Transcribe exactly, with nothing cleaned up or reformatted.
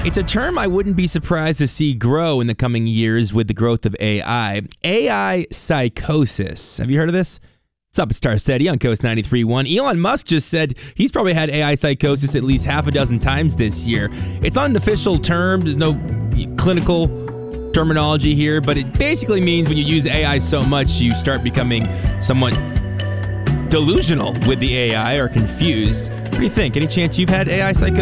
It's a term I wouldn't be surprised to see grow in the coming years with the growth of A I. A I psychosis. Have you heard of this? What's up, it's Star City on Coast ninety-three point one. Elon Musk just said he's probably had A I psychosis at least half a dozen times this year. It's not an official term. There's no clinical terminology here, but it basically means when you use A I so much, you start becoming somewhat delusional with the A I or confused. What do you think? Any chance you've had A I psychosis?